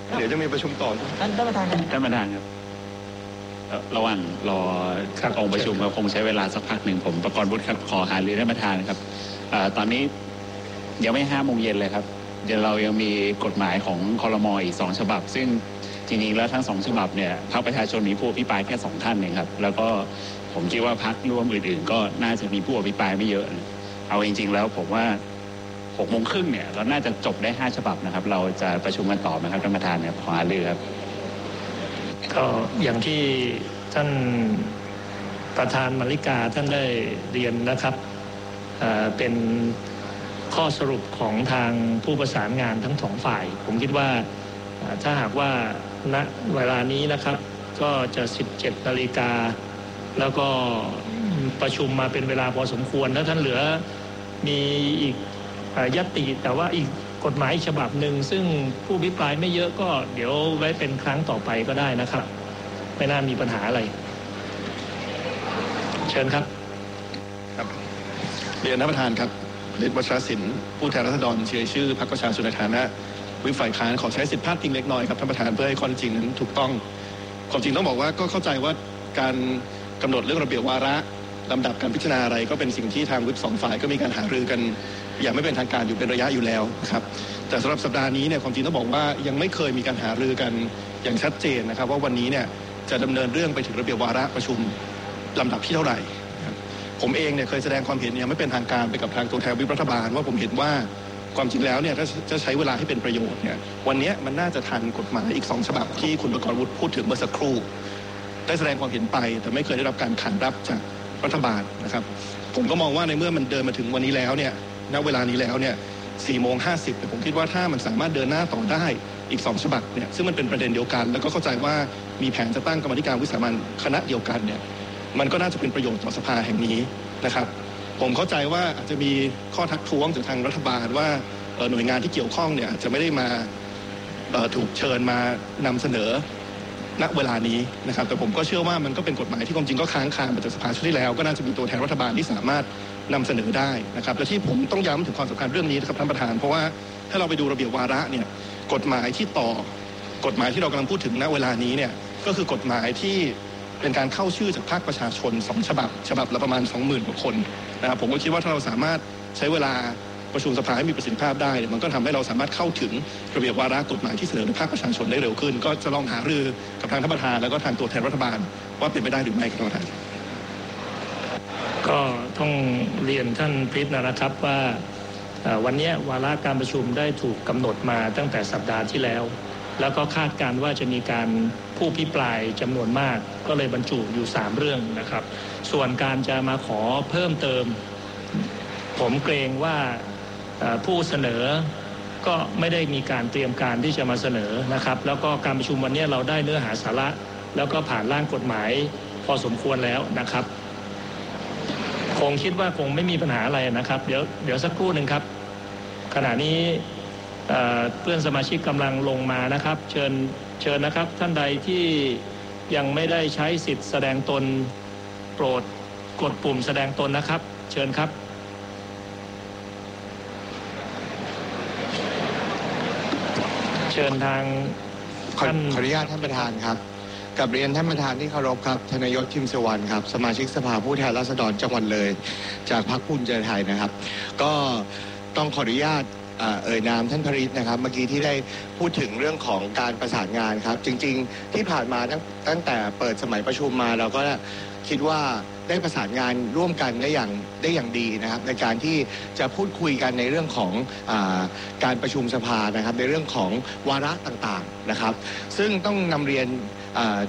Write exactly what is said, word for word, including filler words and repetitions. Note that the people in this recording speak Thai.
เดี๋ยวจะมีประชุมต่อท่านท่านประธานครับท่านประธานครับระหว่างรอองค์ประชุมเราคงใช้เวลาสักพักหนึ่งผมประกรณ์วุฒิครับขอหารือท่านประธานครับตอนนี้ยังไม่ห้าโมงเย็นเลยครับเดี๋ยวเรายังมีกฎหมายของครม.อีกสองฉบับซึ่งจริงๆแล้วทั้งสองฉบับเนี่ยพรรคประชาชนมีผู้อภิปรายแค่สองท่านเองครับแล้วก็ผมคิดว่าพรรคร่วมอื่นๆก็น่าจะมีผู้อภิปรายไม่เยอะเอาจริงๆแล้วผมว่าหกโมงครึ่งเนี่ยเราน่าจะจบได้ห้าฉบับนะครับเราจะประชุมกันต่อนะครับท่านประธานครับขอหารือครับก็อย่างที่ท่านประธานมาริกาท่านได้เรียนนะครับเป็นข้อสรุปของทางผู้ประสานงานทั้งสองฝ่ายผมคิดว่าถ้าหากว่าณเวลานี้นะครับก็จะสิบเจ็ดนาฬิกาแล้วก็ประชุมมาเป็นเวลาพอสมควรแล้วท่านเหลือมีอีกยติแต่ว่าอีกกฎหมายฉบับหนึ่งซึ่งผู้อภิปรายไม่เยอะก็เดี๋ยวไว้เป็นครั้งต่อไปก็ได้นะครับไม่น่ามีปัญหาอะไรเชิญครับครับเรียนท่านประธานครับฤทธิ์วัชรศิลป์ผู้แทนราษฎรเชียร์ชื่อพรรคประชาชนในฐานะวิปฝ่ายค้านขอใช้สิทธิพาดพิงเล็กน้อยครับท่านประธานเพื่อให้ข้อเท็จจริงนั้นถูกต้องความจริงต้องบอกว่าก็เข้าใจว่าการกำหนดเรื่องระเบียบวาระลำดับการพิจารณาอะไรก็เป็นสิ่งที่ทางวิปสองฝ่ายก็มีการหารือกันอย่างไม่เป็นทางการอยู่เป็นระยะอยู่แล้วครับแต่สำหรับสัปดาห์นี้เนี่ยความจริงต้องบอกว่ายังไม่เคยมีการหารือกันอย่างชัดเจนนะครับว่าวันนี้เนี่ยจะดำเนินเรื่องไปถึงระเบียบวาระประชุมลำดับที่เท่าไหร่ผมเองเนี่ยเคยแสดงความเห็นยังไม่เป็นทางการไปกับทางตัวแทนวิปรัฐบาลว่าผมเห็นว่าความจริงแล้วเนี่ยถ้าจะใช้เวลาให้เป็นประโยชน์เนี่ยวันนี้มันน่าจะทันกฎหมายอีกสองฉบับที่คุณประกรณ์วุฒิพูดถึงเมื่อสักครู่ได้แสดงความเห็นไปแต่ไม่เคยได้รับการขานรับจากรัฐบาลนะครับผมก็มองว่าในเมื่อมันเดินมาถึงวันนี้แล้วเนี่ยณเวลานี้แล้วเนี่ยสี่โมงห้าสิบผมคิดว่าถ้ามันสามารถเดินหน้าต่อได้อีกสองฉบับเนี่ยซึ่งมันเป็นประเด็นเดียวกันแล้วก็เข้าใจว่ามีแผนจะตั้งกรรมธิการวิสามัญคณะเดียวกันเนี่ยมันก็น่าจะเป็นประโยชน์ต่อสภาแห่งนี้นะครับผมเข้าใจว่าอาจจะมีข้อทักท้วงจากทางรัฐบาลว่าหน่วยงานที่เกี่ยวข้องเนี่ยจะไม่ได้มาถูกเชิญมานำเสนอณเวลานี้นะครับแต่ผมก็เชื่อว่ามันก็เป็นกฎหมายที่ความจริงก็ค้างคามาจากสภาชุดที่แล้วก็น่าจะมีตัวแทนรัฐบาลที่สามารถนำเสนอได้นะครับและที่ผมต้องย้ำถึงความสำคัญเรื่องนี้นะครับท่านประธานเพราะว่าถ้าเราไปดูระเบียบวาระเนี่ยกฎหมายที่ต่อกฎหมายที่เรากำลังพูดถึงณเวลานี้เนี่ยก็คือกฎหมายที่เป็นการเข้าชื่อจากภาคประชาชนสองฉบับฉบับละประมาณ สองหมื่น กว่าคนนะครับผมก็คิดว่าถ้าเราสามารถใช้เวลาประชุมสภาให้มีประสิทธิภาพได้มันก็ทำให้เราสามารถเข้าถึงระเบียบวาระกฎหมายที่เสนอโดยภาคประชาชนได้เร็วขึ้นก็จะลองหารือกับทางท่านประธานแล้วก็ทางตัวแทนรัฐบาลว่าเป็นไปได้หรือไม่ครับท่านประธานก็ต้องเรียนท่านพิษนะครับว่าวันนี้วาระการประชุมได้ถูกกำหนดมาตั้งแต่สัปดาห์ที่แล้วแล้วก็คาดการณ์ว่าจะมีการผู้พิปรายจำนวนมากก็เลยบรรจุอยู่สามเรื่องนะครับส่วนการจะมาขอเพิ่มเติมผมเกรงว่าผู้เสนอก็ไม่ได้มีการเตรียมการที่จะมาเสนอนะครับแล้วก็การประชุมวันนี้เราได้เนื้อหาสาระแล้วก็ผ่านร่างกฎหมายพอสมควรแล้วนะครับคงคิดว่าคงไม่มีปัญหาอะไรนะครับเดี๋ยวเดี๋ยวสักครู่หนึ่งครับขณะนี้เพื่อนสมาชิกกำลังลงมานะครับเชิญเชิญนะครับท่านใดที่ยังไม่ได้ใช้สิทธิ์แสดงตนโปรดกดปุ่มแสดงตนนะครับเชิญครับเชิญทางท่านขออนุญาตท่านประธานครับกับเรียนท่านประธานที่เคารพครับธนยศทิมสวรรณครับสมาชิกสภาผู้แทนราษฎรจังหวัดเลยจากพรรคภูมิใจไทยนะครับก็ต้องขออนุญาตเอ่ยนามท่านพริษนะครับเมื่อกี้ที่ได้พูดถึงเรื่องของการประสานงานครับจริงๆที่ผ่านมาตั้งตั้งแต่เปิดสมัยประชุมมาเราก็คิดว่าได้ประสานงานร่วมกันได้อย่างได้อย่างดีนะครับในการที่จะพูดคุยกันในเรื่องของอาการประชุมสภานะครับในเรื่องของวาระต่างๆนะครับซึ่งต้องนำเรียน